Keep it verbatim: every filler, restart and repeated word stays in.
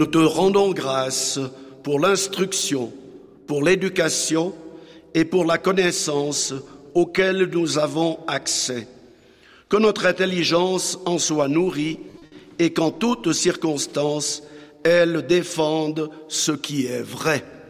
Nous te rendons grâce pour l'instruction, pour l'éducation et pour la connaissance auxquelles nous avons accès. Que notre intelligence en soit nourrie et qu'en toutes circonstances, elle défende ce qui est vrai.